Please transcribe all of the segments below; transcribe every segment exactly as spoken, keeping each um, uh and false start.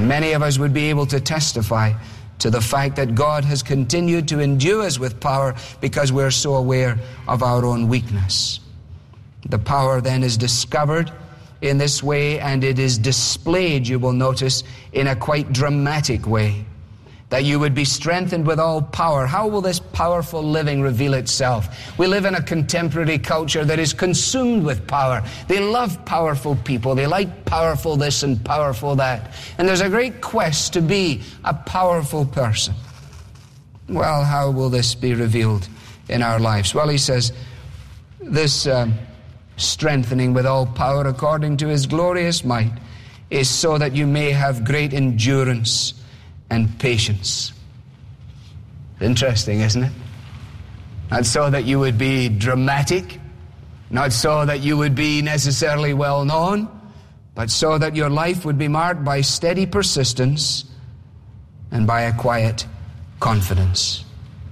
And many of us would be able to testify to the fact that God has continued to endue us with power because we're so aware of our own weakness. The power then is discovered in this way, and it is displayed, you will notice, in a quite dramatic way. That you would be strengthened with all power. How will this powerful living reveal itself? We live in a contemporary culture that is consumed with power. They love powerful people. They like powerful this and powerful that. And there's a great quest to be a powerful person. Well, how will this be revealed in our lives? Well, he says, this um, strengthening with all power according to his glorious might is so that you may have great endurance and patience. Interesting, isn't it? Not so that you would be dramatic, not so that you would be necessarily well known, but so that your life would be marked by steady persistence and by a quiet confidence.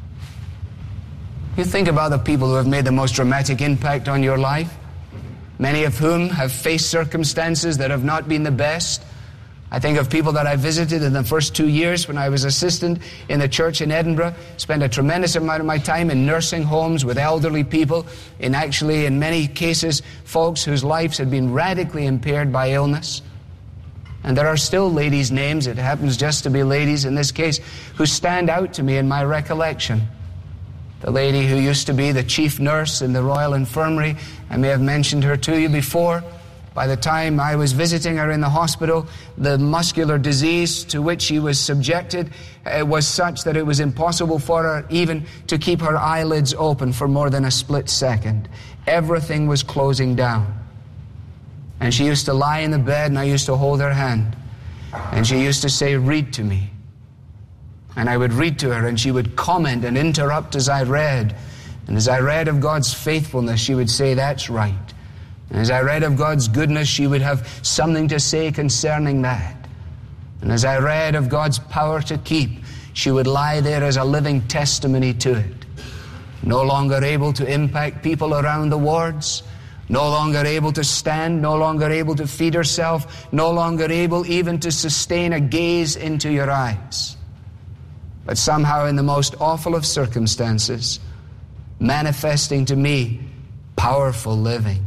You think about the people who have made the most dramatic impact on your life, many of whom have faced circumstances that have not been the best. I think of people that I visited in the first two years when I was assistant in the church in Edinburgh, spent a tremendous amount of my time in nursing homes with elderly people, in actually, in many cases, folks whose lives had been radically impaired by illness. And there are still ladies' names, it happens just to be ladies in this case, who stand out to me in my recollection. The lady who used to be the chief nurse in the Royal Infirmary, I may have mentioned her to you before. By the time I was visiting her in the hospital, the muscular disease to which she was subjected uh, was such that it was impossible for her even to keep her eyelids open for more than a split second. Everything was closing down. And she used to lie in the bed, and I used to hold her hand. And she used to say, "Read to me." And I would read to her, and she would comment and interrupt as I read. And as I read of God's faithfulness, she would say, "That's right." And as I read of God's goodness, she would have something to say concerning that. And as I read of God's power to keep, she would lie there as a living testimony to it. No longer able to impact people around the wards, no longer able to stand, no longer able to feed herself, no longer able even to sustain a gaze into your eyes. But somehow in the most awful of circumstances, manifesting to me powerful living,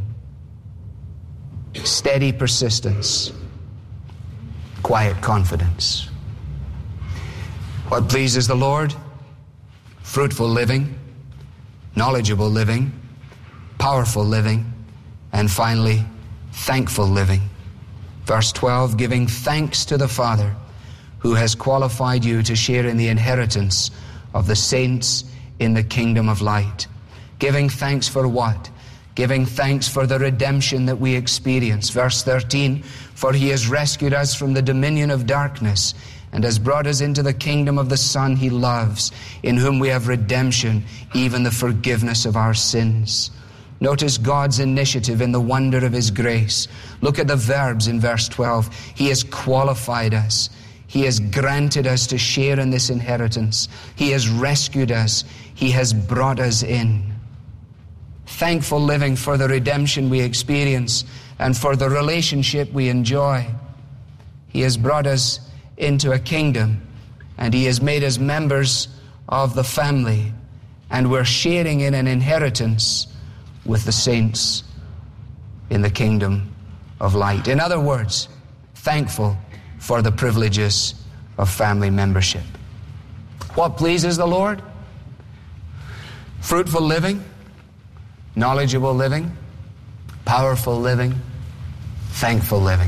steady persistence, quiet confidence. What pleases the Lord? Fruitful living, knowledgeable living, powerful living, and finally, thankful living. Verse twelve, giving thanks to the Father who has qualified you to share in the inheritance of the saints in the kingdom of light. Giving thanks for what? Giving thanks for the redemption that we experience. Verse thirteen, for he has rescued us from the dominion of darkness and has brought us into the kingdom of the Son he loves, in whom we have redemption, even the forgiveness of our sins. Notice God's initiative in the wonder of his grace. Look at the verbs in verse twelve. He has qualified us. He has granted us to share in this inheritance. He has rescued us. He has brought us in. Thankful living for the redemption we experience and for the relationship we enjoy. He has brought us into a kingdom, and he has made us members of the family, and we're sharing in an inheritance with the saints in the kingdom of light. In other words, thankful for the privileges of family membership. What pleases the Lord? Fruitful living, knowledgeable living, powerful living, thankful living.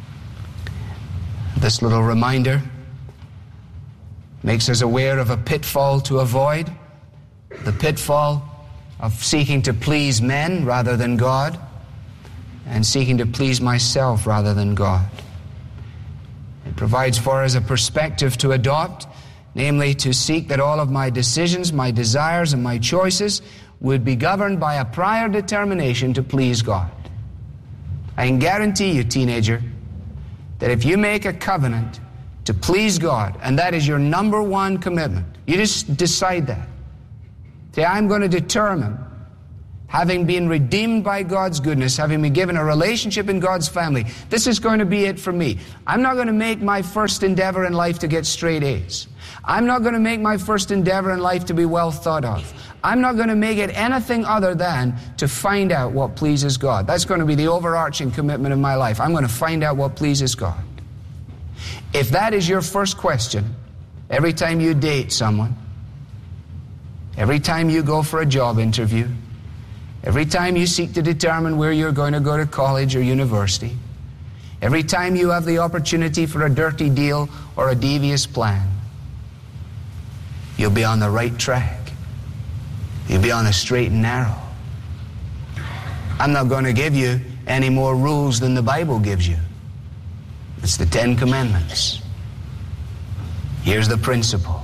This little reminder makes us aware of a pitfall to avoid, the pitfall of seeking to please men rather than God, and seeking to please myself rather than God. It provides for us a perspective to adopt, namely to seek that all of my decisions, my desires, and my choices would be governed by a prior determination to please God. I can guarantee you, teenager, that if you make a covenant to please God, and that is your number one commitment, you just decide that. Say, I'm going to determine having been redeemed by God's goodness, having been given a relationship in God's family, this is going to be it for me. I'm not going to make my first endeavor in life to get straight A's. I'm not going to make my first endeavor in life to be well thought of. I'm not going to make it anything other than to find out what pleases God. That's going to be the overarching commitment of my life. I'm going to find out what pleases God. If that is your first question, every time you date someone, every time you go for a job interview, every time you seek to determine where you're going to go to college or university, every time you have the opportunity for a dirty deal or a devious plan, you'll be on the right track. You'll be on a straight and narrow. I'm not going to give you any more rules than the Bible gives you. It's the Ten Commandments. Here's the principle: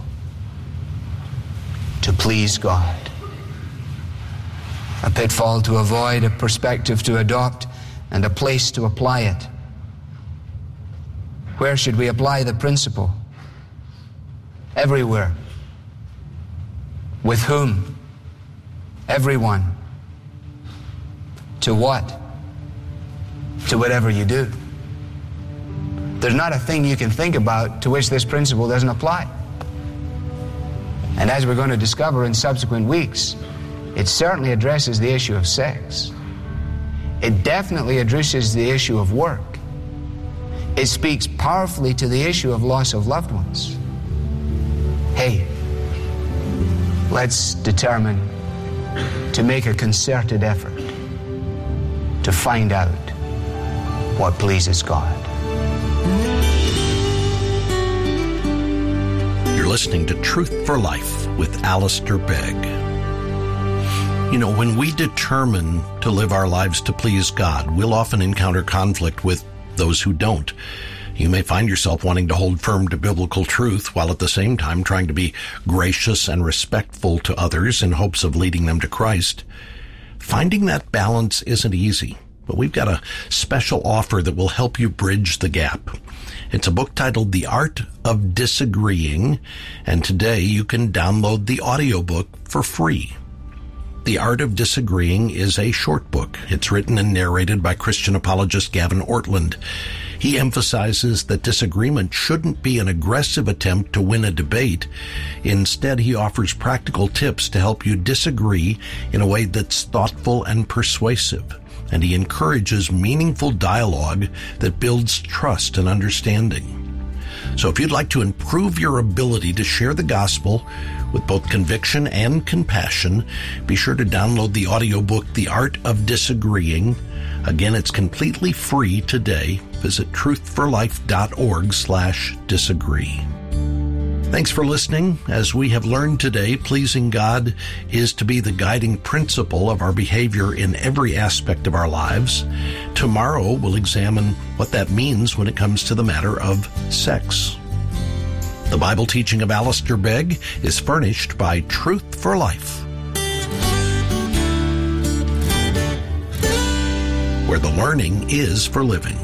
to please God. A pitfall to avoid, a perspective to adopt, and a place to apply it. Where should we apply the principle? Everywhere. With whom? Everyone. To what? To whatever you do. There's not a thing you can think about to which this principle doesn't apply. And as we're going to discover in subsequent weeks, it certainly addresses the issue of sex. It definitely addresses the issue of work. It speaks powerfully to the issue of loss of loved ones. Hey, let's determine to make a concerted effort to find out what pleases God. You're listening to Truth for Life with Alistair Begg. You know, when we determine to live our lives to please God, we'll often encounter conflict with those who don't. You may find yourself wanting to hold firm to biblical truth while at the same time trying to be gracious and respectful to others in hopes of leading them to Christ. Finding that balance isn't easy, but we've got a special offer that will help you bridge the gap. It's a book titled The Art of Disagreeing, and today you can download the audiobook for free. The Art of Disagreeing is a short book. It's written and narrated by Christian apologist Gavin Ortlund. He emphasizes that disagreement shouldn't be an aggressive attempt to win a debate. Instead, he offers practical tips to help you disagree in a way that's thoughtful and persuasive. And he encourages meaningful dialogue that builds trust and understanding. So if you'd like to improve your ability to share the gospel with both conviction and compassion, be sure to download the audiobook, The Art of Disagreeing. Again, it's completely free today. Visit truthforlife.org slash disagree. Thanks for listening. As we have learned today, pleasing God is to be the guiding principle of our behavior in every aspect of our lives. Tomorrow, we'll examine what that means when it comes to the matter of sex. The Bible teaching of Alistair Begg is furnished by Truth for Life, where the learning is for living.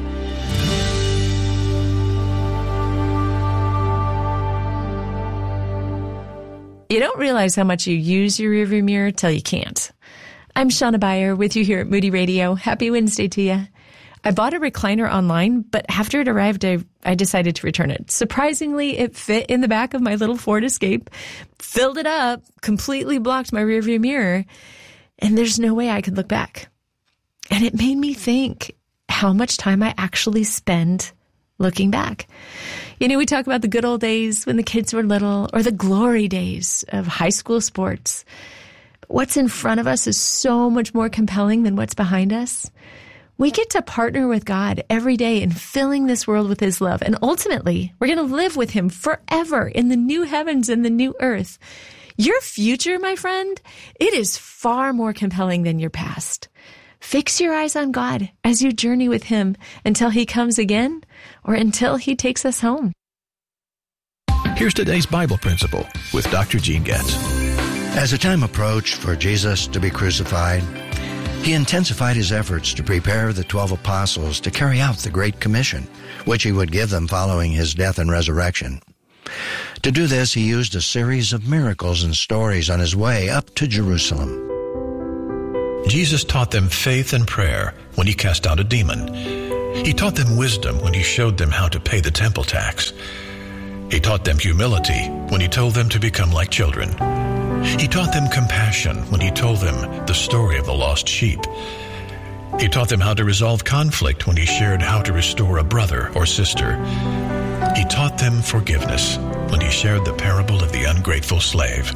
You don't realize how much you use your rearview mirror till you can't. I'm Shauna Beyer with you here at Moody Radio. Happy Wednesday to you. I bought a recliner online, but after it arrived, I, I decided to return it. Surprisingly, it fit in the back of my little Ford Escape, filled it up, completely blocked my rearview mirror, and there's no way I could look back. And it made me think how much time I actually spend looking back. You know, we talk about the good old days when the kids were little, or the glory days of high school sports. What's in front of us is so much more compelling than what's behind us. We get to partner with God every day in filling this world with His love. And ultimately, we're going to live with Him forever in the new heavens and the new earth. Your future, my friend, it is far more compelling than your past. Fix your eyes on God as you journey with Him until He comes again or until He takes us home. Here's today's Bible principle with Doctor Gene Getz. As the time approached for Jesus to be crucified, He intensified His efforts to prepare the twelve apostles to carry out the Great Commission, which He would give them following His death and resurrection. To do this, He used a series of miracles and stories on His way up to Jerusalem. Jesus taught them faith and prayer when he cast out a demon. He taught them wisdom when he showed them how to pay the temple tax. He taught them humility when he told them to become like children. He taught them compassion when he told them the story of the lost sheep. He taught them how to resolve conflict when he shared how to restore a brother or sister. He taught them forgiveness when he shared the parable of the ungrateful slave.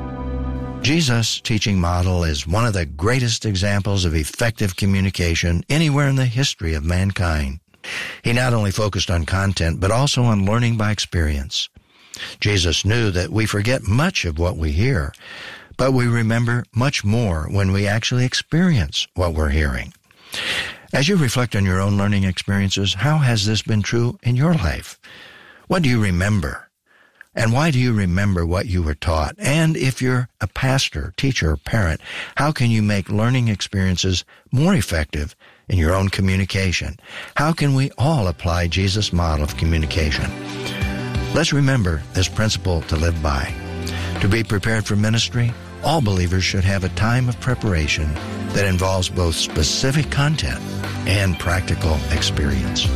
Jesus' teaching model is one of the greatest examples of effective communication anywhere in the history of mankind. He not only focused on content, but also on learning by experience. Jesus knew that we forget much of what we hear, but we remember much more when we actually experience what we're hearing. As you reflect on your own learning experiences, how has this been true in your life? What do you remember? And why do you remember what you were taught? And if you're a pastor, teacher, or parent, how can you make learning experiences more effective in your own communication? How can we all apply Jesus' model of communication? Let's remember this principle to live by. To be prepared for ministry, all believers should have a time of preparation that involves both specific content and practical experience.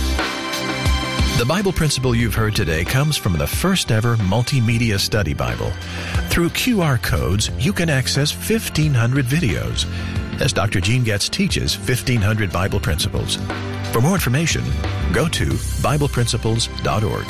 The Bible principle you've heard today comes from the first ever multimedia study Bible. Through Q R codes, you can access fifteen hundred videos as Doctor Gene Getz teaches fifteen hundred Bible principles. For more information, go to Bible Principles dot org.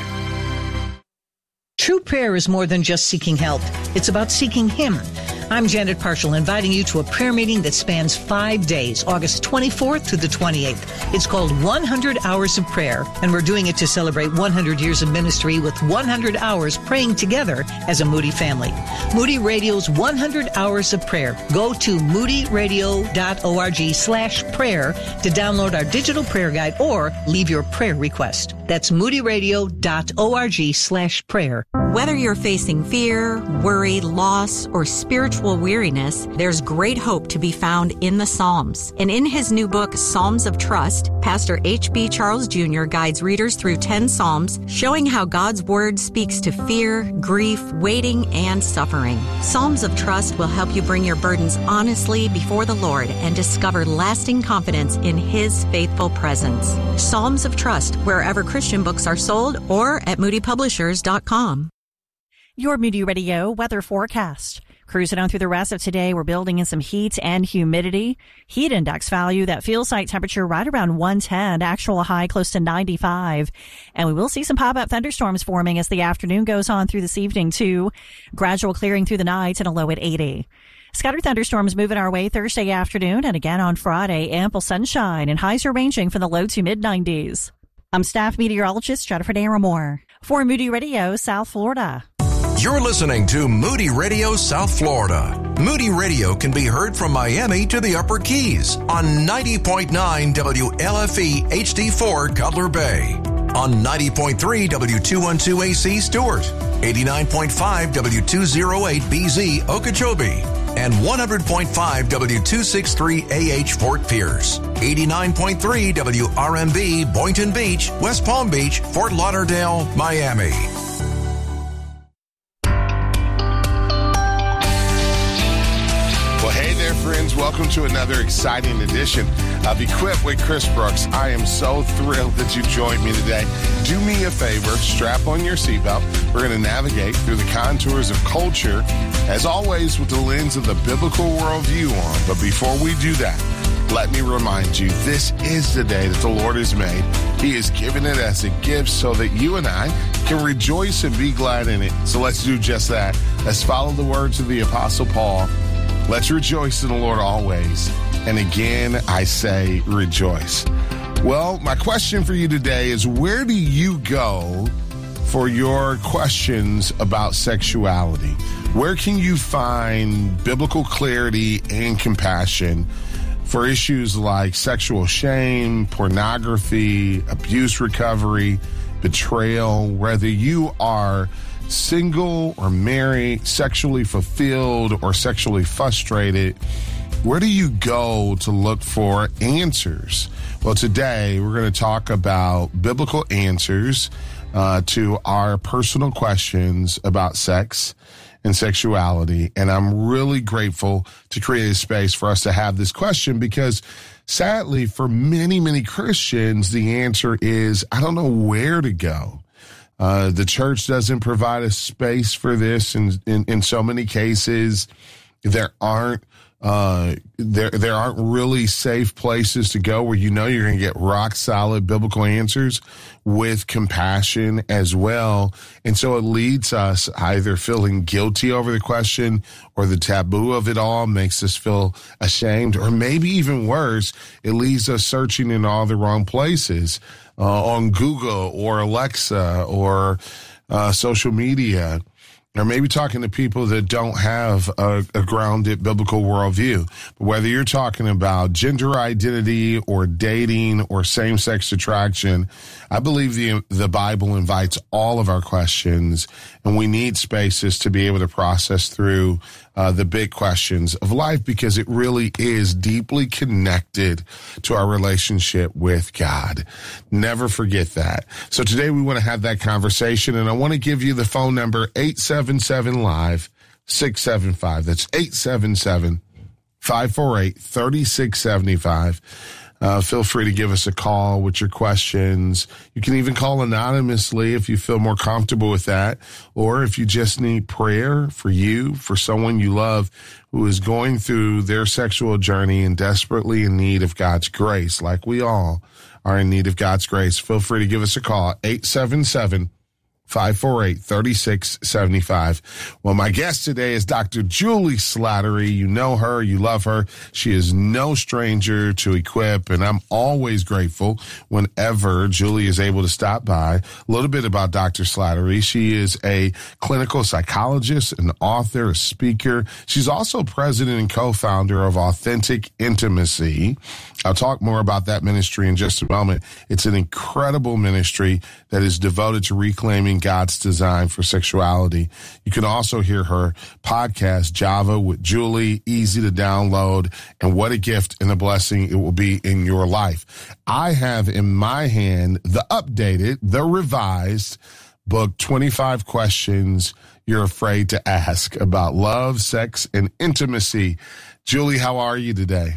True prayer is more than just seeking help. It's about seeking Him. I'm Janet Parshall, inviting you to a prayer meeting that spans five days, August twenty-fourth to the twenty-eighth. It's called one hundred hours of Prayer, and we're doing it to celebrate one hundred years of ministry with one hundred hours praying together as a Moody family. Moody Radio's one hundred hours of Prayer. Go to moody radio dot org slash prayer to download our digital prayer guide or leave your prayer request. That's moody radio dot org slash prayer. Whether you're facing fear, worry, loss, or spiritual weariness, there's great hope to be found in the Psalms. And in his new book, Psalms of Trust, Pastor H B Charles Junior guides readers through ten Psalms, showing how God's Word speaks to fear, grief, waiting, and suffering. Psalms of Trust will help you bring your burdens honestly before the Lord and discover lasting confidence in His faithful presence. Psalms of Trust, wherever Christian books are sold or at moody publishers dot com. Your Moody Radio weather forecast. Cruising on through the rest of today, we're building in some heat and humidity. Heat index value, that feels like temperature right around one ten, actual high close to ninety-five. And we will see some pop-up thunderstorms forming as the afternoon goes on through this evening too. Gradual clearing through the night and a low at eighty. Scattered thunderstorms moving our way Thursday afternoon and again on Friday. Ample sunshine and highs are ranging from the low to mid nineties. I'm staff meteorologist Jennifer Daramore for Moody Radio, South Florida. You're listening to Moody Radio South Florida. Moody Radio can be heard from Miami to the Upper Keys on ninety point nine W L F E H D four Cutler Bay, on ninety point three W two twelve A C Stewart, eighty-nine point five W two oh eight B Z Okeechobee, and one hundred point five W two sixty-three A H Fort Pierce, eighty-nine point three W R M B Boynton Beach, West Palm Beach, Fort Lauderdale, Miami. Well, hey there, friends. Welcome to another exciting edition of Equipped with Chris Brooks. I am so thrilled that you joined me today. Do me a favor, strap on your seatbelt. We're going to navigate through the contours of culture, as always, with the lens of the biblical worldview on. But before we do that, let me remind you, this is the day that the Lord has made. He has given it as a gift so that you and I can rejoice and be glad in it. So let's do just that. Let's follow the words of the Apostle Paul. Let's rejoice in the Lord always. And again, I say rejoice. Well, my question for you today is, where do you go for your questions about sexuality? Where can you find biblical clarity and compassion for issues like sexual shame, pornography, abuse recovery, betrayal, whether you are single or married, sexually fulfilled or sexually frustrated? Where do you go to look for answers? Well, today we're going to talk about biblical answers uh, to our personal questions about sex and sexuality. And I'm really grateful to create a space for us to have this question because sadly, for many, many Christians, the answer is, I don't know where to go. Uh, the church doesn't provide a space for this. In, in, in so many cases, there aren't Uh, there, there aren't really safe places to go where you know you're going to get rock solid biblical answers with compassion as well. And so it leads us either feeling guilty over the question or the taboo of it all makes us feel ashamed, or maybe even worse, it leaves us searching in all the wrong places, uh, on Google or Alexa or, uh, social media. Or maybe talking to people that don't have a, a grounded biblical worldview. But whether you're talking about gender identity or dating or same-sex attraction, I believe the the Bible invites all of our questions, and we need spaces to be able to process through uh, the big questions of life because it really is deeply connected to our relationship with God. Never forget that. So today we want to have that conversation, and I want to give you the phone number, eight seven seven live six seven five. That's eight seven seven, five four eight, three six seven five. Uh, feel free to give us a call with your questions. You can even call anonymously if you feel more comfortable with that, or if you just need prayer for you, for someone you love who is going through their sexual journey and desperately in need of God's grace, like we all are in need of God's grace. Feel free to give us a call, eight seven seven, five four eight, three six seven five. Well, my guest today is Doctor Julie Slattery. You know her, you love her. She is no stranger to Equip, and I'm always grateful whenever Julie is able to stop by. A little bit about Doctor Slattery. She is a clinical psychologist, an author, a speaker. She's also president and co-founder of Authentic Intimacy. I'll talk more about that ministry in just a moment. It's an incredible ministry that is devoted to reclaiming God's design for sexuality. You can also hear her podcast, Java with Julie, easy to download, and what a gift and a blessing it will be in your life. I have in my hand the updated, the revised book, twenty-five Questions You're Afraid to Ask about love, sex, and intimacy. Julie, how are you today?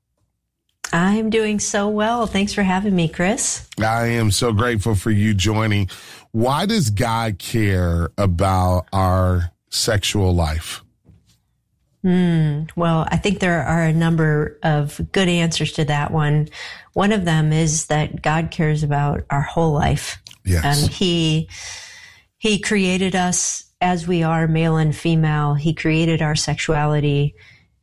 I'm doing so well. Thanks for having me, Chris. I am so grateful for you joining. Why does God care about our sexual life? Mm, well, I think there are a number of good answers to that one. One of them is that God cares about our whole life. Yes. Um, he, he created us as we are, male and female. He created our sexuality,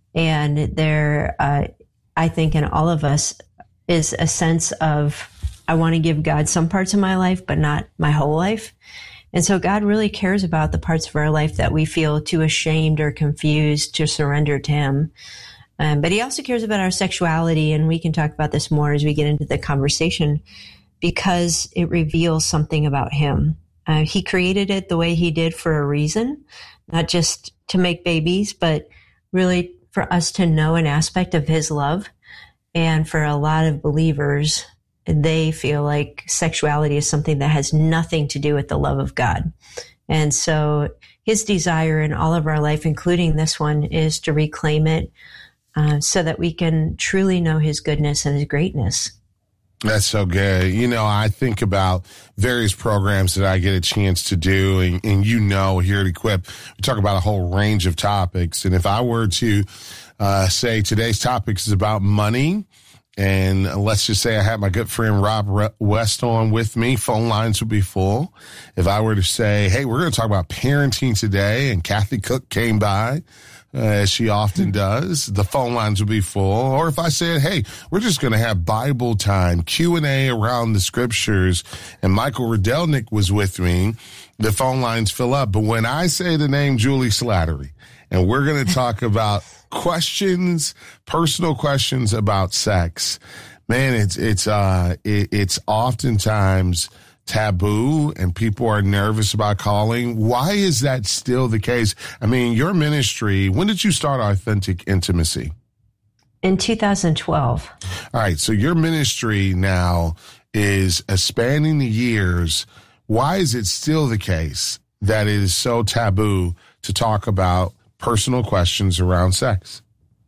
and there, uh, I think in all of us is a sense of, I want to give God some parts of my life, but not my whole life. And so God really cares about the parts of our life that we feel too ashamed or confused to surrender to Him. Um, but He also cares about our sexuality, and we can talk about this more as we get into the conversation, because it reveals something about Him. Uh, he created it the way He did for a reason, not just to make babies, but really for us to know an aspect of His love. And for a lot of believers, they feel like sexuality is something that has nothing to do with the love of God. And so His desire in all of our life, including this one, is to reclaim it uh, so that we can truly know His goodness and His greatness. That's so good. You know, I think about various programs that I get a chance to do, and, and you know, here at Equip, we talk about a whole range of topics. And if I were to uh, say today's topic is about money, and let's just say I had my good friend Rob West on with me, phone lines would be full. If I were to say, hey, we're going to talk about parenting today, and Kathy Cook came by, Uh, as she often does, the phone lines will be full. Or if I said, hey, we're just going to have Bible time, Q and A around the scriptures, and Michael Rydelnik was with me, the phone lines fill up. But when I say the name Julie Slattery, and we're going to talk about questions, personal questions about sex, man, it's, it's, uh, it, it's oftentimes taboo, and people are nervous about calling. Why is that still the case? I mean, your ministry, when did you start Authentic Intimacy? In two thousand twelve. All right. So your ministry now is uh, spanning the years. Why is it still the case that it is so taboo to talk about personal questions around sex?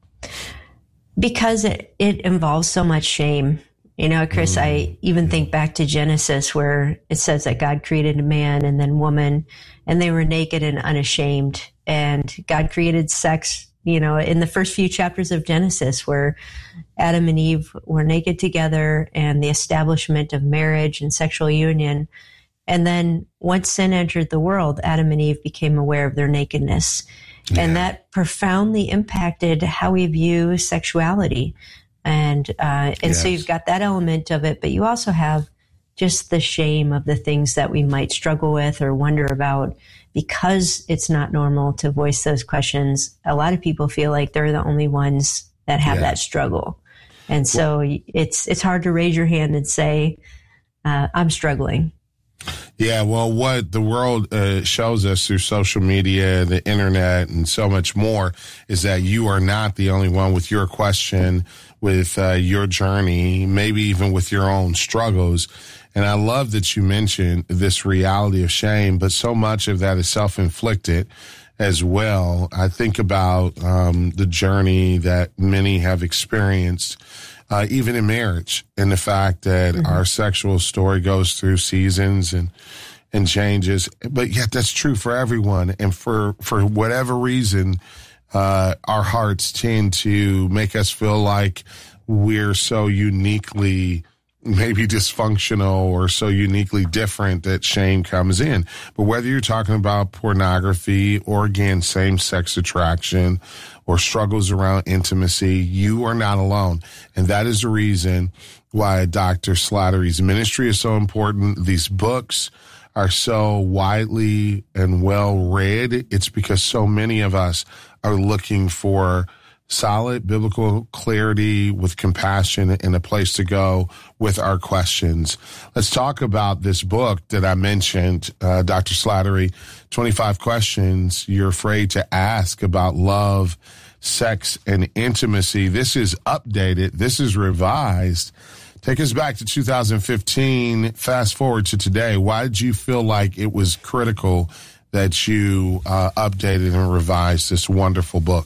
Because it, it involves so much shame. You know, Chris, mm. I even think back to Genesis, where it says that God created a man and then woman, and they were naked and unashamed. And God created sex, you know, in the first few chapters of Genesis, where Adam and Eve were naked together, and the establishment of marriage and sexual union. And then once sin entered the world, Adam and Eve became aware of their nakedness. Yeah. And that profoundly impacted how we view sexuality. And uh, and yes. so you've got that element of it, but you also have just the shame of the things that we might struggle with or wonder about, because it's not normal to voice those questions. A lot of people feel like they're the only ones that have yeah. that struggle. And so well, it's it's hard to raise your hand and say, uh, I'm struggling. Yeah, well, what the world uh, shows us through social media, the internet, and so much more is that you are not the only one with your question, with uh, your journey, maybe even with your own struggles. And I love that you mentioned this reality of shame, but so much of that is self-inflicted as well. I think about um, the journey that many have experienced, uh, even in marriage, and the fact that mm-hmm. our sexual story goes through seasons and and changes, but yet that's true for everyone. And for for whatever reason, uh, our hearts tend to make us feel like we're so uniquely maybe dysfunctional or so uniquely different that shame comes in. But whether you're talking about pornography or, again, same-sex attraction or struggles around intimacy, you are not alone. And that is the reason why Doctor Slattery's ministry is so important. These books are so widely and well read. It's because so many of us are looking for solid biblical clarity with compassion and a place to go with our questions. Let's talk about this book that I mentioned, uh, Doctor Slattery, twenty-five questions you're afraid to ask about love, sex, and intimacy. This is updated. This is revised. Take us back to two thousand fifteen. Fast forward to today. Why did you feel like it was critical that you uh, updated and revised this wonderful book?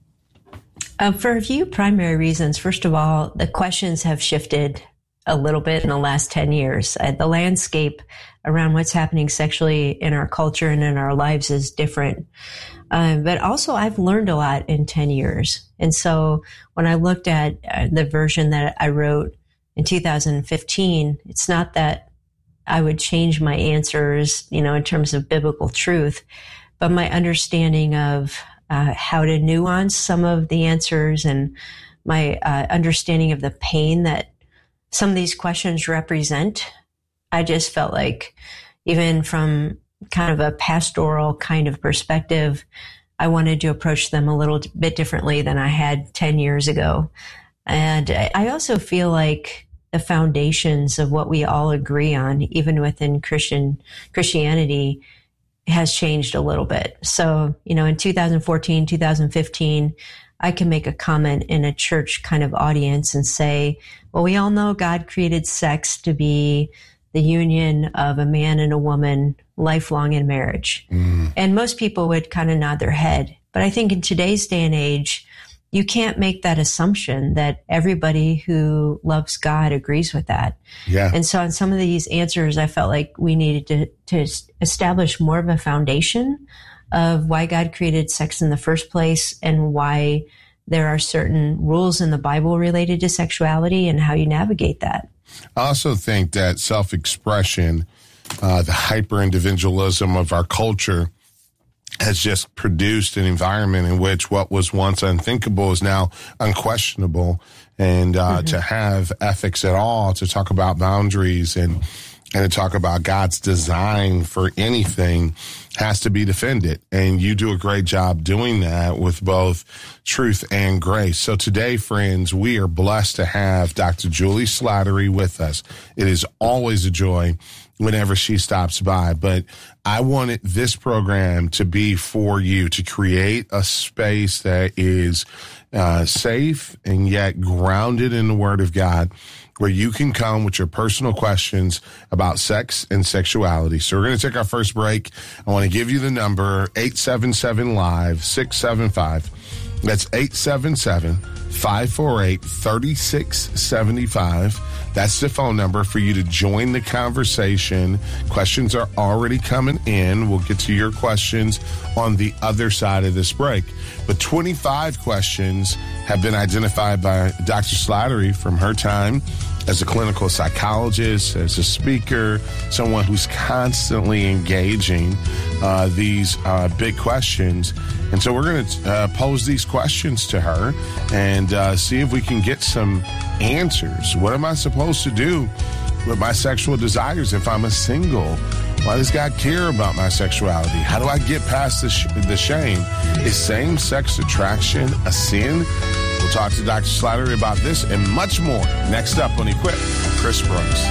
Uh, for a few primary reasons. First of all, the questions have shifted a little bit in the last ten years. Uh, the landscape around what's happening sexually in our culture and in our lives is different. Uh, but also, I've learned a lot in ten years. And so when I looked at uh, the version that I wrote in two thousand fifteen, it's not that I would change my answers, you know, in terms of biblical truth, but my understanding of Uh, how to nuance some of the answers and my uh, understanding of the pain that some of these questions represent. I just felt like, even from kind of a pastoral kind of perspective, I wanted to approach them a little bit differently than I had ten years ago. And I also feel like the foundations of what we all agree on, even within Christian Christianity, has changed a little bit. So, you know, in two thousand fourteen, two thousand fifteen, I can make a comment in a church kind of audience and say, well, we all know God created sex to be the union of a man and a woman, lifelong in marriage. Mm. And most people would kind of nod their head. But I think in today's day and age, you can't make that assumption that everybody who loves God agrees with that. Yeah. And so on some of these answers, I felt like we needed to, to establish more of a foundation of why God created sex in the first place and why there are certain rules in the Bible related to sexuality and how you navigate that. I also think that self-expression, uh, the hyper-individualism of our culture, has just produced an environment in which what was once unthinkable is now unquestionable. And uh, mm-hmm. to have ethics at all, to talk about boundaries and and to talk about God's design for anything has to be defended. And you do a great job doing that with both truth and grace. So today, friends, we are blessed to have Doctor Julie Slattery with us. It is always a joy whenever she stops by. But I wanted this program to be for you, to create a space that is uh, safe and yet grounded in the Word of God, where you can come with your personal questions about sex and sexuality. So we're going to take our first break. I want to give you the number, eight seven seven, live, six seven five. That's eight seven seven, five four eight, three six seven five. That's the phone number for you to join the conversation. Questions are already coming in. We'll get to your questions on the other side of this break. But twenty-five questions have been identified by Doctor Slattery from her time as a clinical psychologist, as a speaker, someone who's constantly engaging uh, these uh, big questions. And so we're going to uh, pose these questions to her and uh, see if we can get some answers. What am I supposed to do with my sexual desires if I'm a single? Why does God care about my sexuality? How do I get past the, sh- the shame? Is same-sex attraction a sin? We'll talk to Doctor Slattery about this and much more next up on Equip with Chris Brooks.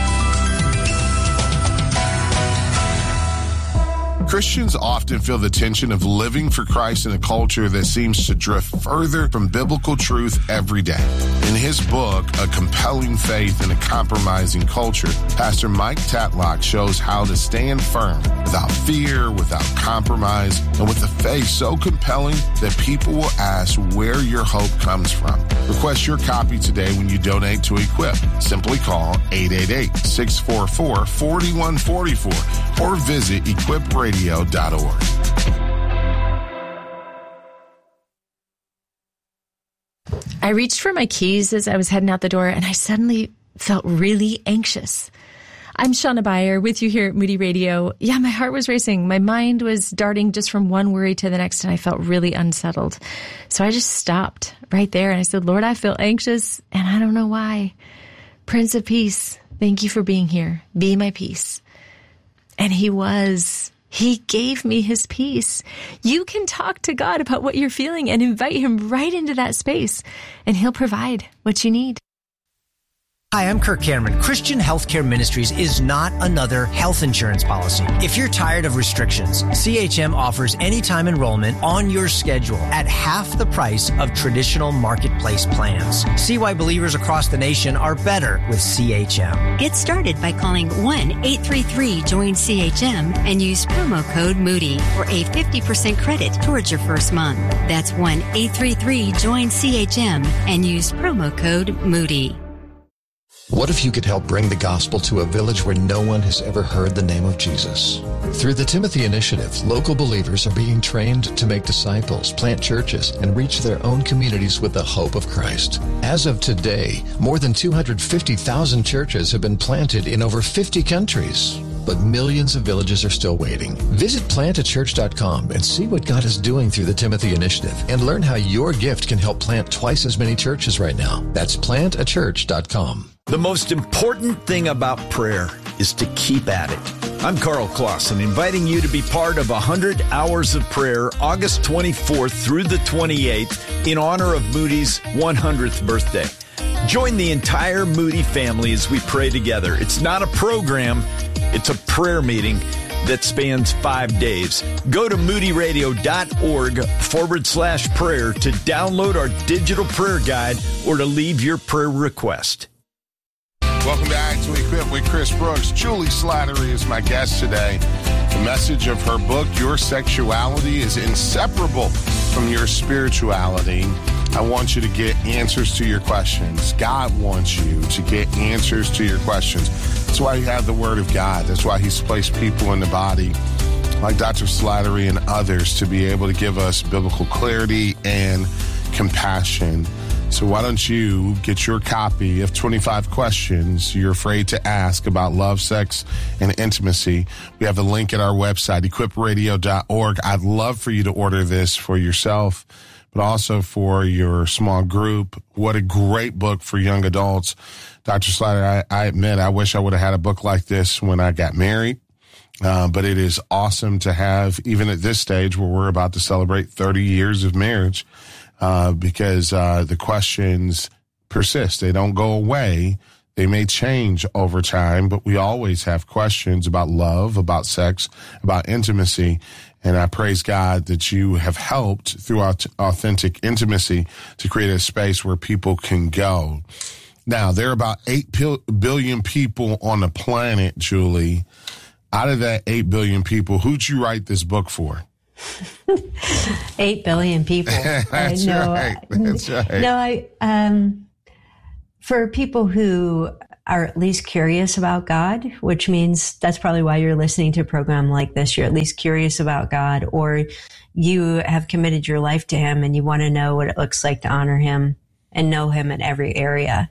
Christians often feel the tension of living for Christ in a culture that seems to drift further from biblical truth every day. In his book, A Compelling Faith in a Compromising Culture, Pastor Mike Tatlock shows how to stand firm without fear, without compromise, and with a faith so compelling that people will ask where your hope comes from. Request your copy today when you donate to Equip. Simply call eight eight eight, six four four, four one four four or visit equip radio dot org. I reached for my keys as I was heading out the door, and I suddenly felt really anxious. I'm Shauna Beyer with you here at Moody Radio. Yeah, my heart was racing. My mind was darting just from one worry to the next, and I felt really unsettled. So I just stopped right there, and I said, Lord, I feel anxious, and I don't know why. Prince of Peace, thank you for being here. Be my peace. And he was. He gave me his peace. You can talk to God about what you're feeling and invite him right into that space, and he'll provide what you need. Hi, I'm Kirk Cameron. Christian Healthcare Ministries is not another health insurance policy. If you're tired of restrictions, C H M offers anytime enrollment on your schedule at half the price of traditional marketplace plans. See why believers across the nation are better with C H M. Get started by calling one eight three three join C H M and use promo code Moody for a fifty percent credit towards your first month. That's one eight three three join C H M and use promo code Moody. What if you could help bring the gospel to a village where no one has ever heard the name of Jesus? Through the Timothy Initiative, local believers are being trained to make disciples, plant churches, and reach their own communities with the hope of Christ. As of today, more than two hundred fifty thousand churches have been planted in over fifty countries. But millions of villages are still waiting. Visit plant a church dot com and see what God is doing through the Timothy Initiative and learn how your gift can help plant twice as many churches right now. That's plant a church dot com. The most important thing about prayer is to keep at it. I'm Carl Clausen, inviting you to be part of one hundred hours of prayer, August twenty-fourth through the twenty-eighth, in honor of Moody's one hundredth birthday. Join the entire Moody family as we pray together. It's not a program, it's a prayer meeting that spans five days. Go to moody radio dot org forward slash prayer to download our digital prayer guide or to leave your prayer request. Welcome back to Equip with Chris Brooks. Julie Slattery is my guest today. The message of her book, Your Sexuality is Inseparable from Your Spirituality. I want you to get answers to your questions. God wants you to get answers to your questions. That's why you have the Word of God. That's why he's placed people in the body like Doctor Slattery and others to be able to give us biblical clarity and compassion. So why don't you get your copy of twenty-five questions you're afraid to ask about love, sex, and intimacy. We have the link at our website, equip radio dot org. I'd love for you to order this for yourself, but also for your small group. What a great book for young adults. Doctor Slattery, I, I admit I wish I would have had a book like this when I got married. Uh, but it is awesome to have, even at this stage where we're about to celebrate thirty years of marriage, uh, because uh, the questions persist. They don't go away. They may change over time, but we always have questions about love, about sex, about intimacy. And I praise God that you have helped through authentic intimacy to create a space where people can go. Now, there are about eight billion people on the planet, Julie. Out of that eight billion people, who'd you write this book for? Eight billion people. That's uh, no, right. That's right. No, I, um, for people who are at least curious about God, which means that's probably why you're listening to a program like this. You're at least curious about God, or you have committed your life to him and you want to know what it looks like to honor him and know him in every area.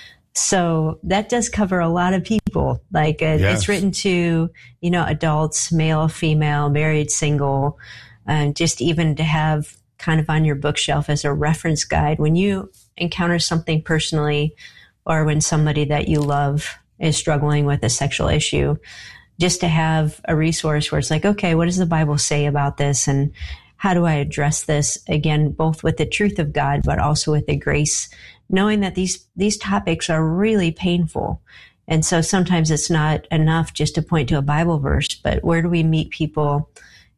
So that does cover a lot of people. Like uh, Yes. it's written to, you know, adults, male, female, married, single, and just even to have kind of on your bookshelf as a reference guide when you encounter something personally, or when somebody that you love is struggling with a sexual issue, just to have a resource where it's like, okay, what does the Bible say about this? And how do I address this? Again, both with the truth of God, but also with the grace, knowing that these, these topics are really painful. And so sometimes it's not enough just to point to a Bible verse, but where do we meet people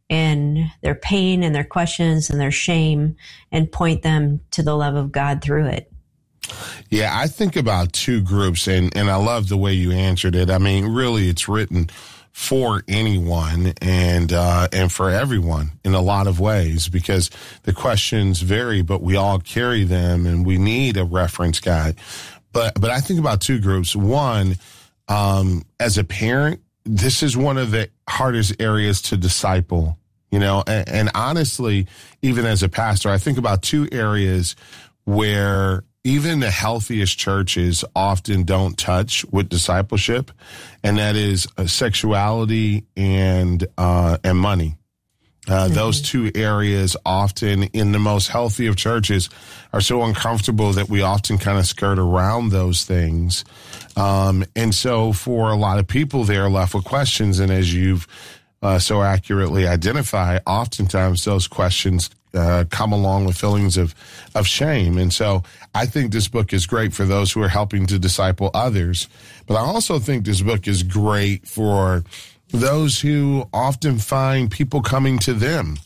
in their pain and their questions and their shame and point them to the love of God through it? Yeah, I think about two groups, and, and I love the way you answered it. I mean, really, it's written for anyone and uh, and for everyone in a lot of ways, because the questions vary, but we all carry them, and we need a reference guide. But but I think about two groups. One, um, as a parent, this is one of the hardest areas to disciple. You know, and, and honestly, even as a pastor, I think about two areas where even the healthiest churches often don't touch with discipleship, and that is uh, sexuality and uh, and money. Uh, mm-hmm. Those two areas often in the most healthy of churches are so uncomfortable that we often kind of skirt around those things. Um, and so for a lot of people, they're left with questions. And as you've uh, so accurately identified, oftentimes those questions Uh, come along with feelings of, of shame. And so I think this book is great for those who are helping to disciple others. But I also think this book is great for those who often find people coming to them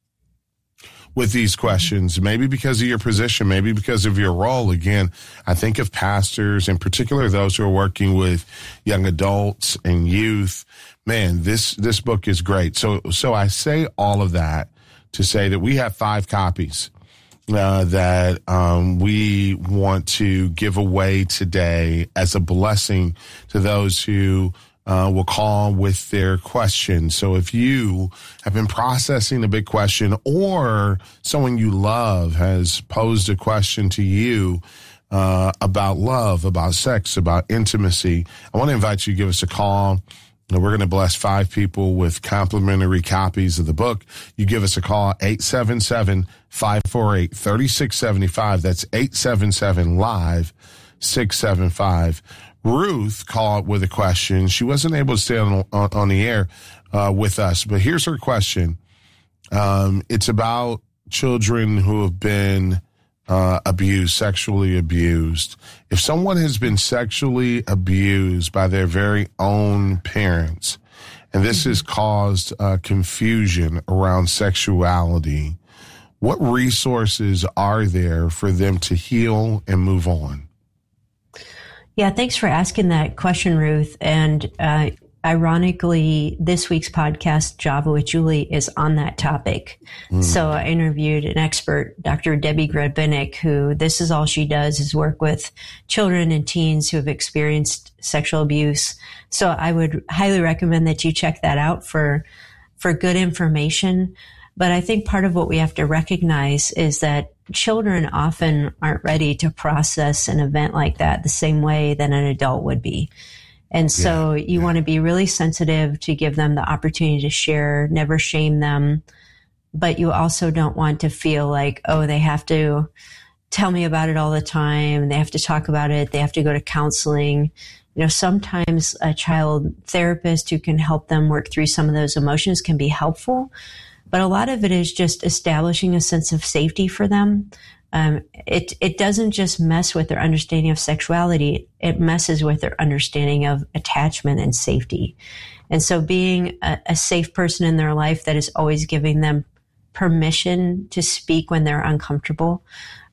with these questions, maybe because of your position, maybe because of your role. Again, I think of pastors, in particular those who are working with young adults and youth. Man, this, this book is great. So, so I say all of that to say that we have five copies uh, that um, we want to give away today as a blessing to those who uh, will call with their questions. So if you have been processing a big question, or someone you love has posed a question to you uh, about love, about sex, about intimacy, I want to invite you to give us a call. We're going to bless five people with complimentary copies of the book. You give us a call, eight seven seven, five four eight, three six seven five. That's eight seven seven, live, six seven five. Ruth called with a question. She wasn't able to stay on, on, on the air uh, with us, but here's her question. Um, it's about children who have been Uh, abused, sexually abused. If someone has been sexually abused by their very own parents, and this has caused uh, confusion around sexuality, what resources are there for them to heal and move on? Yeah, thanks for asking that question, Ruth. And uh, ironically, this week's podcast, Java with Julie, is on that topic. Mm. So I interviewed an expert, Doctor Debbie Gradbinick, who this is all she does is work with children and teens who have experienced sexual abuse. So I would highly recommend that you check that out for, for good information. But I think part of what we have to recognize is that children often aren't ready to process an event like that the same way that an adult would be. And so yeah, you yeah. want to be really sensitive to give them the opportunity to share, never shame them. But you also don't want to feel like, oh, they have to tell me about it all the time. They have to talk about it. They have to go to counseling. You know, sometimes a child therapist who can help them work through some of those emotions can be helpful. But a lot of it is just establishing a sense of safety for them. Um, it, it doesn't just mess with their understanding of sexuality. It messes with their understanding of attachment and safety. And so being a, a safe person in their life that is always giving them permission to speak when they're uncomfortable,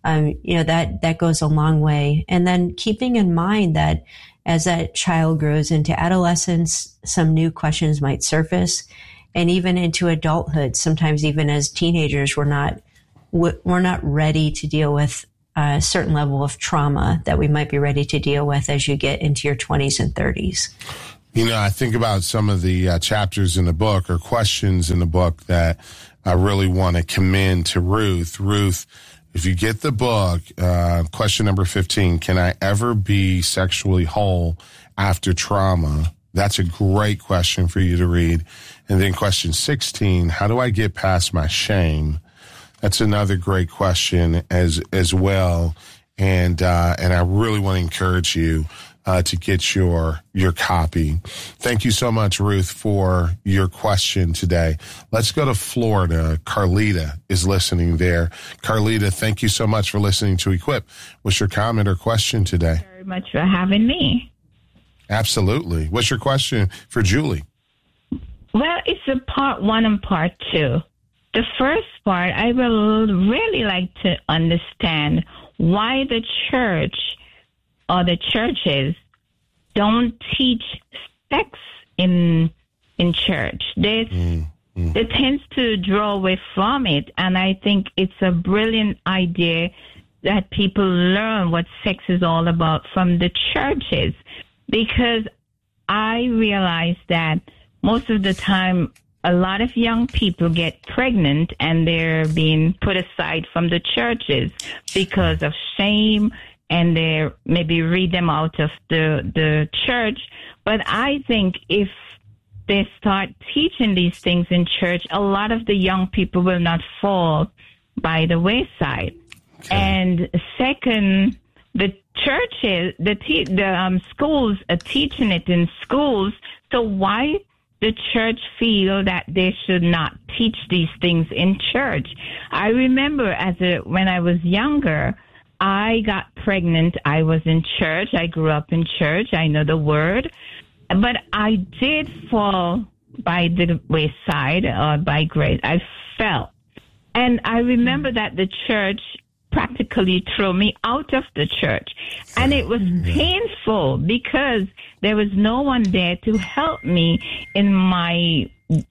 um, you know, that, that goes a long way. And then keeping in mind that as that child grows into adolescence, some new questions might surface, and even into adulthood. Sometimes even as teenagers, we're not, we're not ready to deal with a certain level of trauma that we might be ready to deal with as you get into your twenties and thirties. You know, I think about some of the uh, chapters in the book or questions in the book that I really want to commend to Ruth. Ruth, if you get the book, uh, question number fifteen, can I ever be sexually whole after trauma? That's a great question for you to read. And then question sixteen, how do I get past my shame? That's another great question as as well. And uh, and I really want to encourage you uh, to get your your copy. Thank you so much, Ruth, for your question today. Let's go to Florida. Carlita is listening there. Carlita, thank you so much for listening to Equip. What's your comment or question today? Very much for having me. Absolutely. What's your question for Julie? Well, it's a part one and part two. The first part, I will really like to understand why the church or the churches don't teach sex in in church. They, mm, mm. They tend to draw away from it, and I think it's a brilliant idea that people learn what sex is all about from the churches, because I realize that most of the time a lot of young people get pregnant and they're being put aside from the churches because of shame, and they maybe read them out of the, the church. But I think if they start teaching these things in church, a lot of the young people will not fall by the wayside. Okay. And second, the churches, the te- the um, schools are teaching it in schools. So why the church feel that they should not teach these things in church? I remember as a when I was younger, I got pregnant. I was in church. I grew up in church. I know the word. But I did fall by the wayside or by grace. I fell. And I remember that the church practically threw me out of the church. And it was painful because there was no one there to help me in my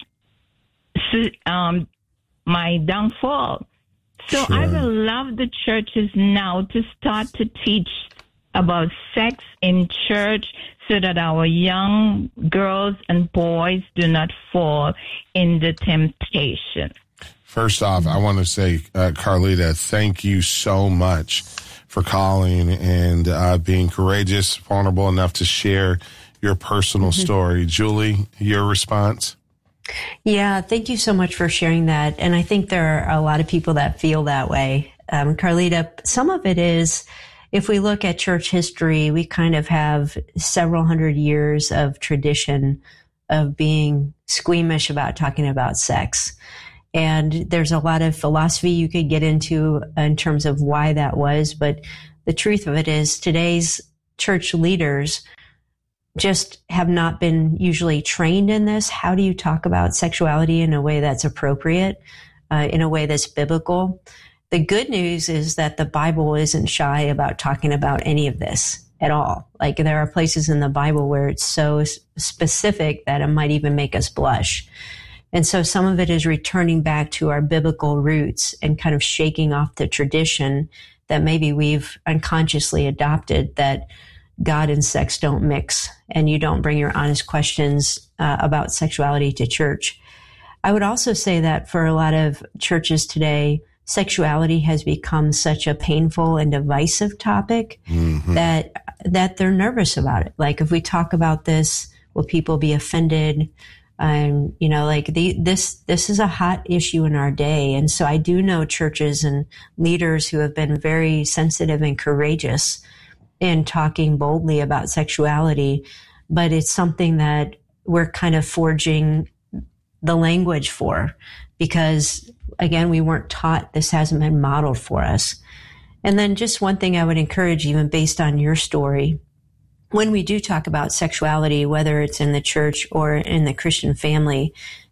um, my downfall. So sure. I will love the churches now to start to teach about sex in church so that our young girls and boys do not fall in the temptation. First off, I want to say, uh, Carlita, thank you so much for calling and uh, being courageous, vulnerable enough to share your personal mm-hmm. story. Julie, your response? Yeah, thank you so much for sharing that. And I think there are a lot of people that feel that way. Um, Carlita, some of it is, if we look at church history, we kind of have several hundred years of tradition of being squeamish about talking about sex. And there's a lot of philosophy you could get into in terms of why that was. But the truth of it is today's church leaders just have not been usually trained in this. How do you talk about sexuality in a way that's appropriate, uh, in a way that's biblical? The good news is that the Bible isn't shy about talking about any of this at all. Like, there are places in the Bible where it's so specific that it might even make us blush. And so some of it is returning back to our biblical roots and kind of shaking off the tradition that maybe we've unconsciously adopted, that God and sex don't mix, and you don't bring your honest questions uh, about sexuality to church. I would also say that for a lot of churches today, sexuality has become such a painful and divisive topic mm-hmm. that that they're nervous about it. Like, if we talk about this, will people be offended? Um, you know, like the, this, this is a hot issue in our day. And so I do know churches and leaders who have been very sensitive and courageous in talking boldly about sexuality, but it's something that we're kind of forging the language for, because again, we weren't taught, this hasn't been modeled for us. And then just one thing I would encourage, even based on your story, when we do talk about sexuality, whether it's in the church or in the Christian family,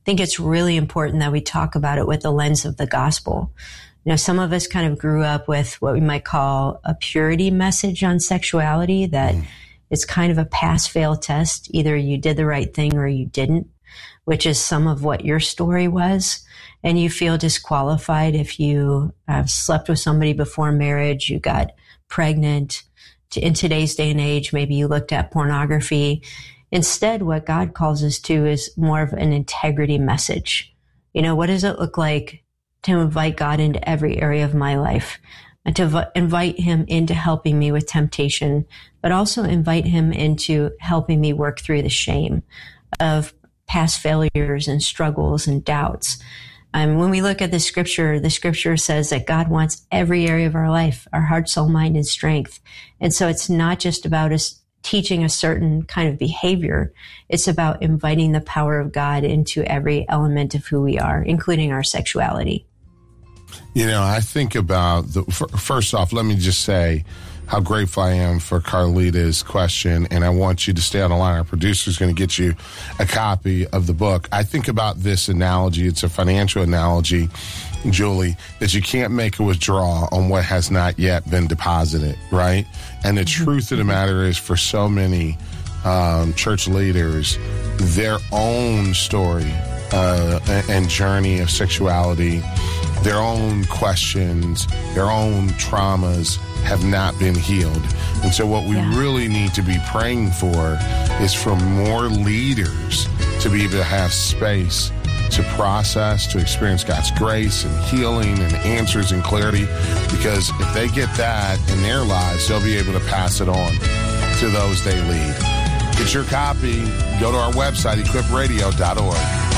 think it's really important that we talk about it with the lens of the gospel. You know, some of us kind of grew up with what we might call a purity message on sexuality, that mm. it's kind of a pass-fail test. Either you did the right thing or you didn't, which is some of what your story was. And you feel disqualified if you have slept with somebody before marriage, you got pregnant. In today's day and age, maybe you looked at pornography. Instead, what God calls us to is more of an integrity message. You know, what does it look like to invite God into every area of my life, and to v- invite him into helping me with temptation, but also invite him into helping me work through the shame of past failures and struggles and doubts. Um, when we look at the scripture, the scripture says that God wants every area of our life, our heart, soul, mind, and strength. And so it's not just about us teaching a certain kind of behavior. It's about inviting the power of God into every element of who we are, including our sexuality. You know, I think about, the first off, let me just say how grateful I am for Carlita's question, and I want you to stay on the line. Our producer is going to get you a copy of the book. I think about this analogy. It's a financial analogy, Julie, that you can't make a withdrawal on what has not yet been deposited, right? And the mm-hmm. truth of the matter is, for so many um, church leaders, their own story uh, and journey of sexuality, their own questions, their own traumas have not been healed. And so what we yeah. really need to be praying for is for more leaders to be able to have space to process, to experience God's grace and healing and answers and clarity. Because if they get that in their lives, they'll be able to pass it on to those they lead. Get your copy. Go to our website, equip radio dot org.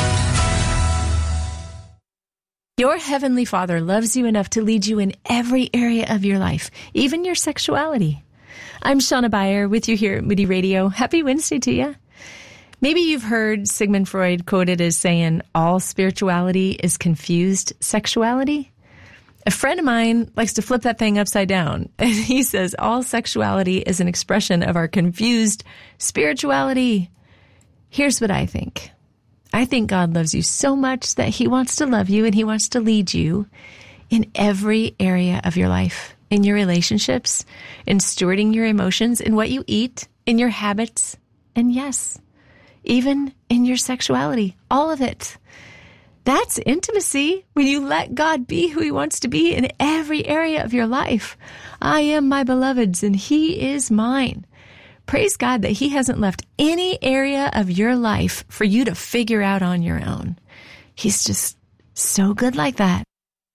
Your Heavenly Father loves you enough to lead you in every area of your life, even your sexuality. I'm Shauna Beyer with you here at Moody Radio. Happy Wednesday to you. Maybe you've heard Sigmund Freud quoted as saying, all spirituality is confused sexuality. A friend of mine likes to flip that thing upside down. And he says, all sexuality is an expression of our confused spirituality. Here's what I think. I think God loves you so much that he wants to love you and he wants to lead you in every area of your life, in your relationships, in stewarding your emotions, in what you eat, in your habits, and yes, even in your sexuality, all of it. That's intimacy when you let God be who he wants to be in every area of your life. I am my beloved's and he is mine. Praise God that he hasn't left any area of your life for you to figure out on your own. He's just so good like that.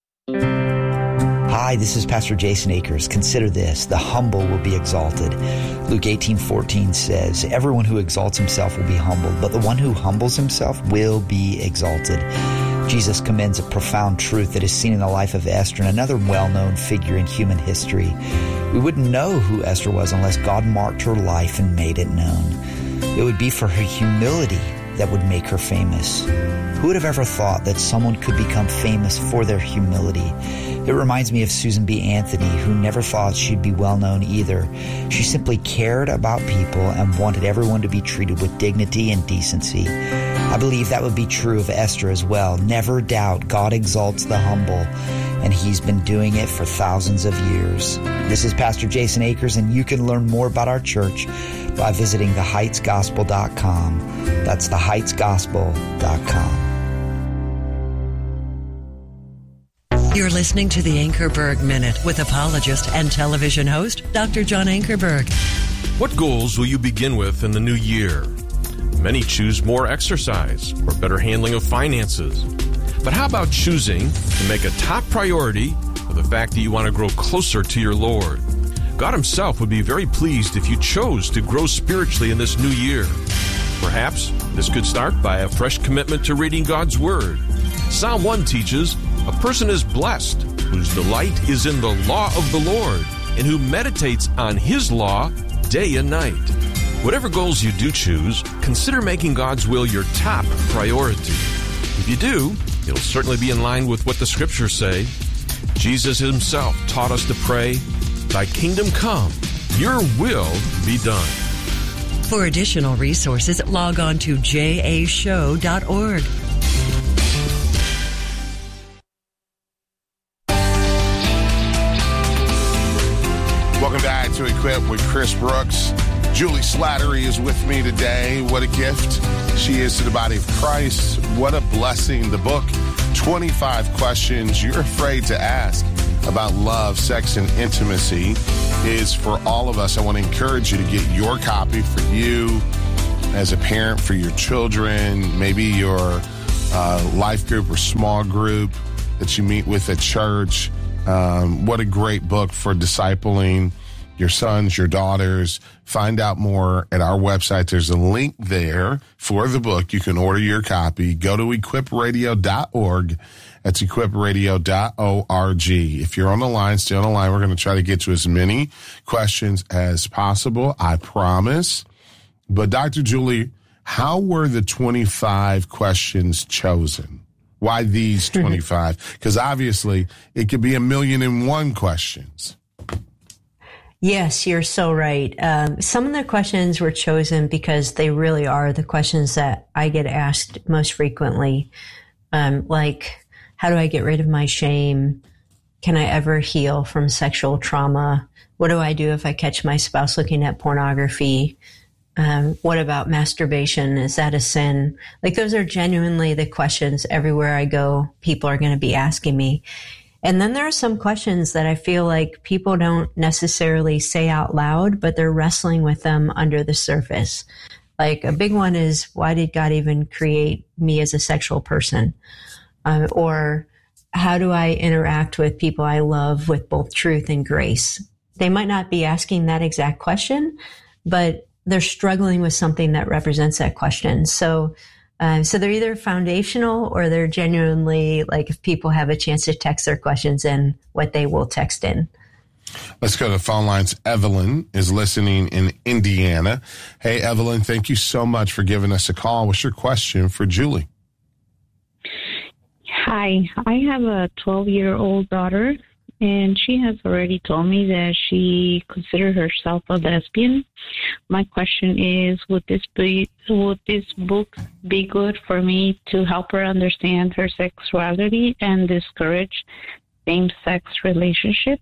Hi, this is Pastor Jason Akers. Consider this, the humble will be exalted. Luke eighteen fourteen says, everyone who exalts himself will be humbled, but the one who humbles himself will be exalted. Jesus commends a profound truth that is seen in the life of Esther and another well-known figure in human history. We wouldn't know who Esther was unless God marked her life and made it known. It would be for her humility that would make her famous. Who would have ever thought that someone could become famous for their humility? It reminds me of Susan B. Anthony, who never thought she'd be well known either. She simply cared about people and wanted everyone to be treated with dignity and decency. I believe that would be true of Esther as well. Never doubt God exalts the humble, and he's been doing it for thousands of years. This is Pastor Jason Akers, and you can learn more about our church by visiting the heights gospel dot com. That's the heights gospel dot com. You're listening to the Ankerberg Minute with apologist and television host, Doctor John Ankerberg. What goals will you begin with in the new year? Many choose more exercise or better handling of finances. But how about choosing to make a top priority of the fact that you want to grow closer to your Lord? God himself would be very pleased if you chose to grow spiritually in this new year. Perhaps this could start by a fresh commitment to reading God's Word. Psalm one teaches, a person is blessed whose delight is in the law of the Lord and who meditates on his law day and night. Whatever goals you do choose, consider making God's will your top priority. If you do, it'll certainly be in line with what the Scriptures say. Jesus himself taught us to pray, thy kingdom come, your will be done. For additional resources, log on to j a show dot org. to Equip with Chris Brooks. Julie Slattery is with me today. What a gift she is to the body of Christ. What a blessing. The book, twenty-five Questions You're Afraid to Ask About Love, Sex, and Intimacy, is for all of us. I want to encourage you to get your copy for you as a parent, for your children, maybe your uh, life group or small group that you meet with at church. Um, what a great book for discipling your sons, your daughters. Find out more at our website. There's a link there for the book. You can order your copy. Go to equip radio dot org. That's equip radio dot org. If you're on the line, stay on the line. We're going to try to get to as many questions as possible, I promise. But Doctor Julie, how were the twenty-five questions chosen? Why these twenty-five? Because obviously it could be a million and one questions. Yes, you're so right. Um, some of the questions were chosen because they really are the questions that I get asked most frequently. Um, like, how do I get rid of my shame? Can I ever heal from sexual trauma? What do I do if I catch my spouse looking at pornography? Um, what about masturbation? Is that a sin? Like, those are genuinely the questions everywhere I go, people are going to be asking me. And then there are some questions that I feel like people don't necessarily say out loud, but they're wrestling with them under the surface. Like, a big one is, why did God even create me as a sexual person? Uh, or how do I interact with people I love with both truth and grace? They might not be asking that exact question, but they're struggling with something that represents that question. So Uh, so they're either foundational or they're genuinely, like, if people have a chance to text their questions in, what they will text in. Let's go to the phone lines. Evelyn is listening in Indiana. Hey, Evelyn, thank you so much for giving us a call. What's your question for Julie? Hi, I have a twelve-year-old daughter, and she has already told me that she considers herself a lesbian. My question is, would this be, would this book be good for me to help her understand her sexuality and discourage same-sex relationships?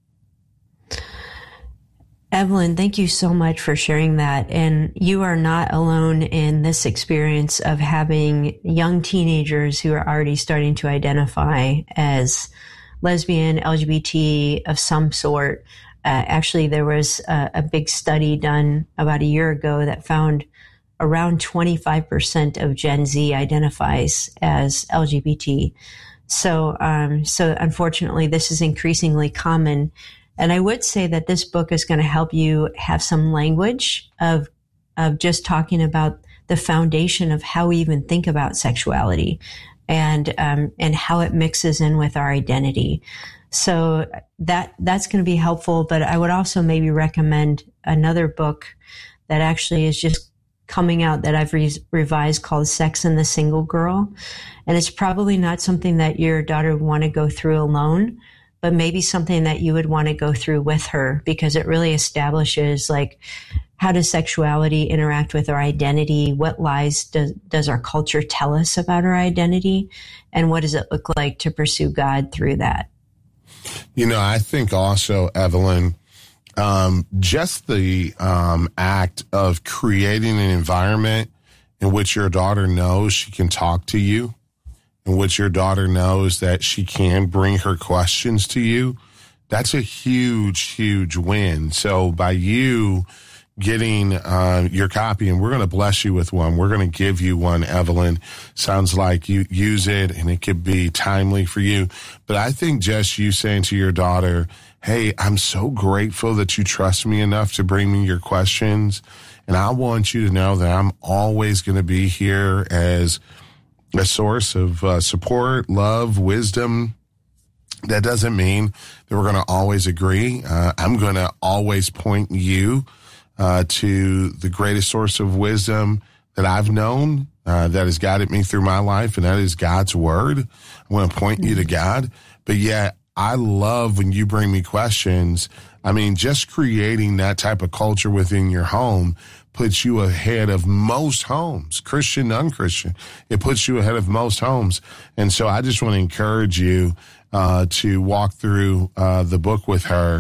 Evelyn, thank you so much for sharing that. And you are not alone in this experience of having young teenagers who are already starting to identify as lesbian, L G B T of some sort. Uh, actually, there was a, a big study done about a year ago that found around twenty-five percent of Gen Z identifies as L G B T. So, um, so unfortunately, this is increasingly common. And I would say that this book is going to help you have some language of, of just talking about the foundation of how we even think about sexuality. And, um, and how it mixes in with our identity. So that, that's going to be helpful. But I would also maybe recommend another book that actually is just coming out that I've re- revised called Sex and the Single Girl. And it's probably not something that your daughter would want to go through alone, but maybe something that you would want to go through with her, because it really establishes, like, how does sexuality interact with our identity? What lies does, does our culture tell us about our identity? And what does it look like to pursue God through that? You know, I think also, Evelyn, um, just the um, act of creating an environment in which your daughter knows she can talk to you, in which your daughter knows that she can bring her questions to you, that's a huge, huge win. So by you getting uh, your copy, and we're going to bless you with one. We're going to give you one, Evelyn. Sounds like you use it, and it could be timely for you. But I think just you saying to your daughter, hey, I'm so grateful that you trust me enough to bring me your questions, and I want you to know that I'm always going to be here as a source of uh, support, love, wisdom. That doesn't mean that we're going to always agree. Uh, I'm going to always point you Uh, to the greatest source of wisdom that I've known, uh, that has guided me through my life, and that is God's word. I want to point you to God. But yet, I love when you bring me questions. I mean, just creating that type of culture within your home puts you ahead of most homes, Christian, unchristian. It puts you ahead of most homes. And so I just want to encourage you uh, to walk through uh, the book with her.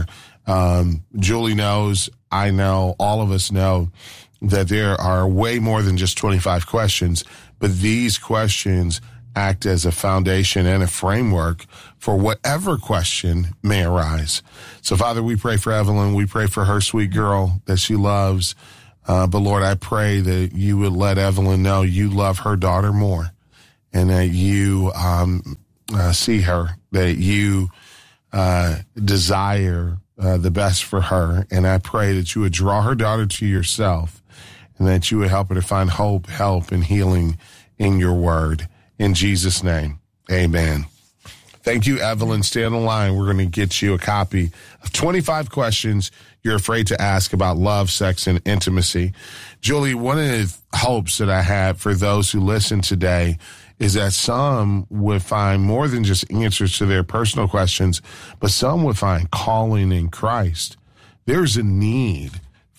Um, Julie knows, I know, all of us know that there are way more than just twenty-five questions, but these questions act as a foundation and a framework for whatever question may arise. So, Father, we pray for Evelyn. We pray for her sweet girl that she loves. Uh, but, Lord, I pray that you would let Evelyn know you love her daughter more, and that you um, uh, see her, that you uh, desire uh, the best for her. And I pray that you would draw her daughter to yourself, and that you would help her to find hope, help, and healing in your word. In Jesus' name, amen. Thank you, Evelyn. Stay on the line. We're going to get you a copy of twenty-five questions you're afraid to ask about love, sex, and intimacy. Julie, one of the hopes that I have for those who listen today is that some would find more than just answers to their personal questions, but some would find calling in Christ. There's a need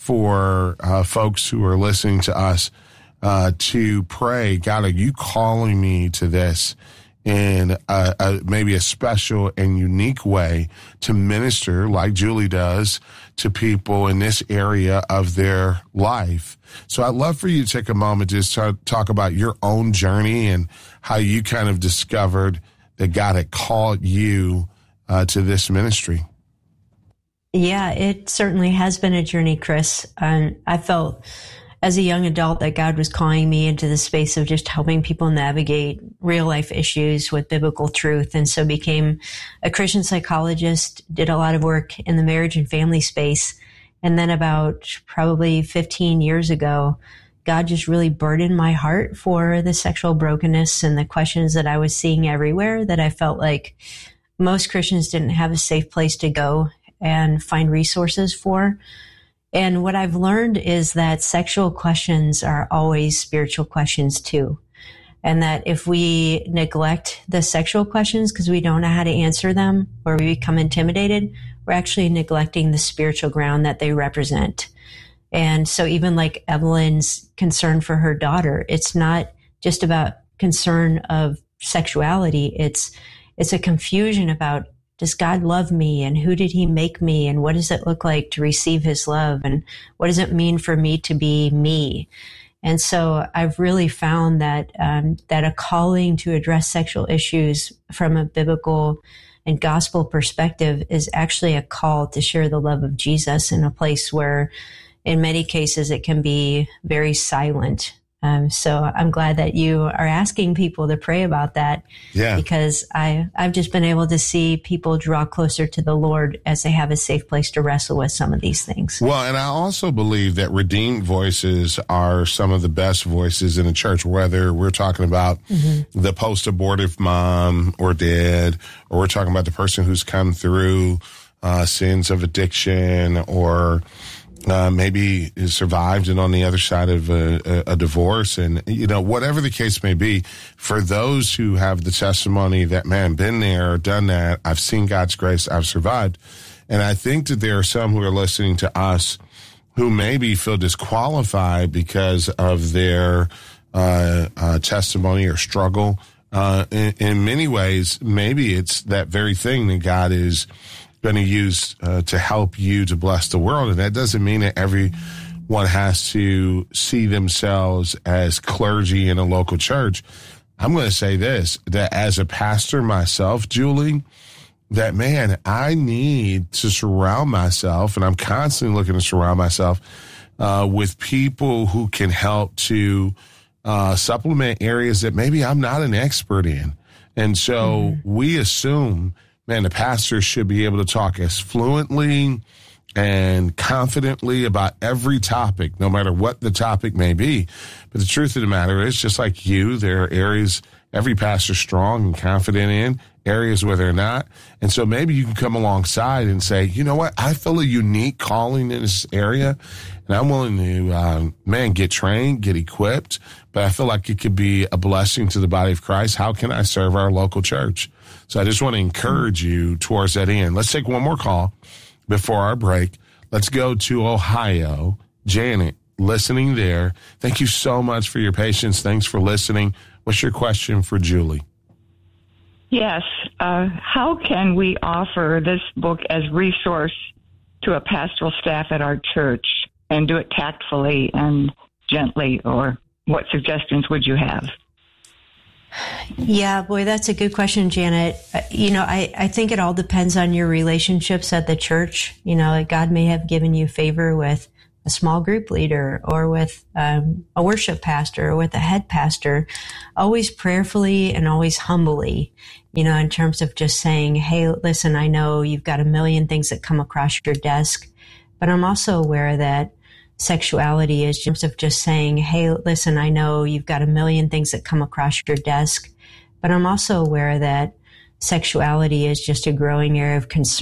for uh, folks who are listening to us uh, to pray, God, are you calling me to this in a, a, maybe a special and unique way to minister, like Julie does, to people in this area of their life? So I'd love for you to take a moment to just talk about your own journey and how you kind of discovered that God had called you uh, to this ministry. Yeah, it certainly has been a journey, Chris. Um, I felt as a young adult that God was calling me into the space of just helping people navigate real life issues with biblical truth. And so became a Christian psychologist, did a lot of work in the marriage and family space. And then about probably fifteen years ago, God just really burdened my heart for the sexual brokenness and the questions that I was seeing everywhere, that I felt like most Christians didn't have a safe place to go and find resources for. And what I've learned is that sexual questions are always spiritual questions too. And that if we neglect the sexual questions because we don't know how to answer them, or we become intimidated, we're actually neglecting the spiritual ground that they represent. And so even like Evelyn's concern for her daughter, it's not just about concern of sexuality. It's, it's a confusion about, does God love me, and who did he make me, and what does it look like to receive his love, and what does it mean for me to be me? And so I've really found that um, that a calling to address sexual issues from a biblical and gospel perspective is actually a call to share the love of Jesus in a place where in many cases it can be very silent. Um, so I'm glad that you are asking people to pray about that. Yeah. Because I, I've just been able to see people draw closer to the Lord as they have a safe place to wrestle with some of these things. Well, and I also believe that redeemed voices are some of the best voices in the church, whether we're talking about mm-hmm. the post-abortive mom or dad, or we're talking about the person who's come through uh, sins of addiction, or Uh, maybe is survived and on the other side of a, a, a divorce. And, you know, whatever the case may be, for those who have the testimony that, man, been there, done that, I've seen God's grace, I've survived. And I think that there are some who are listening to us who maybe feel disqualified because of their uh, uh, testimony or struggle. Uh, in, in many ways, maybe it's that very thing that God is going to use uh, to help you to bless the world. And that doesn't mean that everyone has to see themselves as clergy in a local church. I'm going to say this, that as a pastor myself, Julie, that, man, I need to surround myself, and I'm constantly looking to surround myself uh, with people who can help to uh, supplement areas that maybe I'm not an expert in. And so mm-hmm. we assume, man, the pastor should be able to talk as fluently and confidently about every topic, no matter what the topic may be. But the truth of the matter is, just like you, there are areas every pastor's strong and confident in, areas where they're not. And so maybe you can come alongside and say, you know what, I feel a unique calling in this area, and I'm willing to, um, man, get trained, get equipped, but I feel like it could be a blessing to the body of Christ. How can I serve our local church? So I just want to encourage you towards that end. Let's take one more call before our break. Let's go to Ohio. Janet, listening there. Thank you so much for your patience. Thanks for listening. What's your question for Julie? Yes. Uh, how can we offer this book as resource to a pastoral staff at our church and do it tactfully and gently, or what suggestions would you have? Yeah, boy, that's a good question, Janet. You know, I, I think it all depends on your relationships at the church. You know, God may have given you favor with a small group leader or with um, a worship pastor or with a head pastor. Always prayerfully and always humbly, you know, in terms of just saying, hey, listen, I know you've got a million things that come across your desk, but I'm also aware that sexuality is just of just saying, hey, listen, I know you've got a million things that come across your desk, but I'm also aware that sexuality is just a growing area of concern